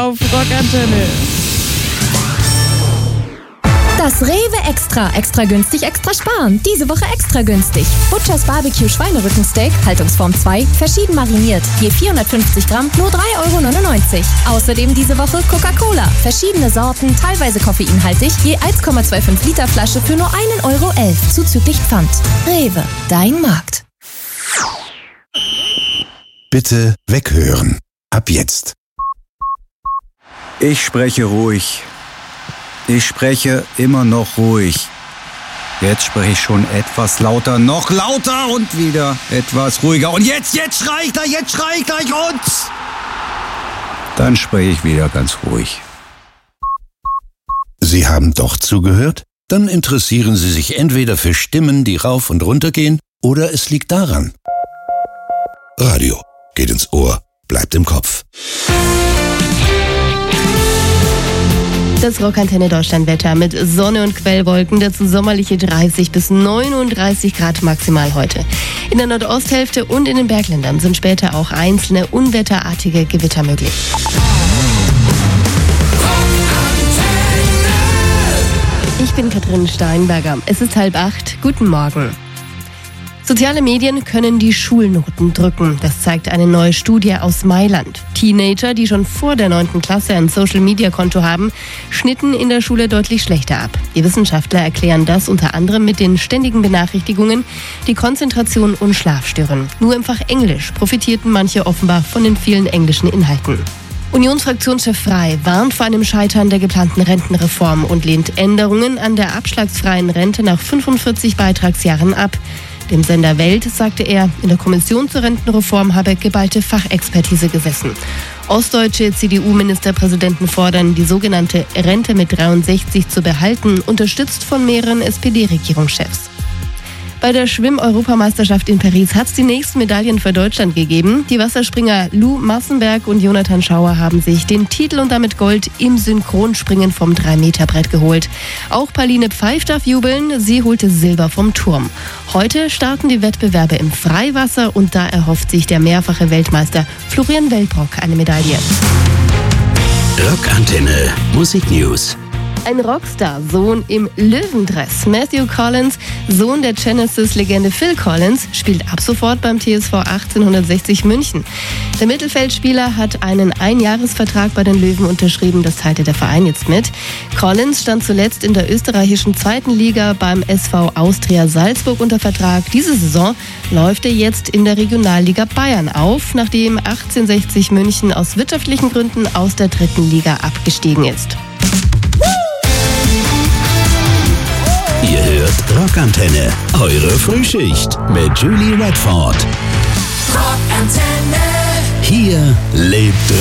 auf Rockantenne. Das Rewe extra günstig, extra sparen. Diese Woche extra günstig. Butchers Barbecue Schweinerückensteak, Haltungsform 2, verschieden mariniert. Je 450 Gramm, nur 3,99 €. Außerdem diese Woche Coca-Cola. Verschiedene Sorten, teilweise koffeinhaltig, je 1,25 Liter Flasche für nur 1,11 € zuzüglich Pfand. Rewe, dein Markt. Bitte weghören. Ab jetzt. Ich spreche ruhig. Ich spreche immer noch ruhig. Jetzt spreche ich schon etwas lauter, noch lauter und wieder etwas ruhiger. Und jetzt schrei ich gleich und dann spreche ich wieder ganz ruhig. Sie haben doch zugehört? Dann interessieren Sie sich entweder für Stimmen, die rauf und runter gehen, oder es liegt daran. Radio geht ins Ohr, bleibt im Kopf. Das Rockantenne Deutschland-Wetter mit Sonne und Quellwolken, dazu sommerliche 30 bis 39 Grad maximal heute. In der Nordosthälfte und in den Bergländern sind später auch einzelne unwetterartige Gewitter möglich. Ich bin Katrin Steinberger. Es ist 7:30. Guten Morgen. Soziale Medien können die Schulnoten drücken. Das zeigt eine neue Studie aus Mailand. Teenager, die schon vor der 9. Klasse ein Social-Media-Konto haben, schnitten in der Schule deutlich schlechter ab. Die Wissenschaftler erklären das unter anderem mit den ständigen Benachrichtigungen, die Konzentration und Schlaf stören. Nur im Fach Englisch profitierten manche offenbar von den vielen englischen Inhalten. Unionsfraktionschef Frey warnt vor einem Scheitern der geplanten Rentenreform und lehnt Änderungen an der abschlagsfreien Rente nach 45 Beitragsjahren ab. Dem Sender Welt sagte er, in der Kommission zur Rentenreform habe geballte Fachexpertise gesessen. Ostdeutsche CDU-Ministerpräsidenten fordern, die sogenannte Rente mit 63 zu behalten, unterstützt von mehreren SPD-Regierungschefs. Bei der Schwimm-Europameisterschaft in Paris hat es die nächsten Medaillen für Deutschland gegeben. Die Wasserspringer Lou Massenberg und Jonathan Schauer haben sich den Titel und damit Gold im Synchronspringen vom 3-Meter-Brett geholt. Auch Pauline Pfeif darf jubeln, sie holte Silber vom Turm. Heute starten die Wettbewerbe im Freiwasser und da erhofft sich der mehrfache Weltmeister Florian Wellbrock eine Medaille. Rockantenne Musik News. Ein Rockstar-Sohn im Löwendress. Matthew Collins, Sohn der Genesis-Legende Phil Collins, spielt ab sofort beim TSV 1860 München. Der Mittelfeldspieler hat einen Einjahresvertrag bei den Löwen unterschrieben, das teilte der Verein jetzt mit. Collins stand zuletzt in der österreichischen 2. Liga beim SV Austria Salzburg unter Vertrag. Diese Saison läuft er jetzt in der Regionalliga Bayern auf, nachdem 1860 München aus wirtschaftlichen Gründen aus der 3. Liga abgestiegen ist. Ihr hört Rockantenne, eure Frühschicht mit Julie Redford. Rockantenne. Hier lebt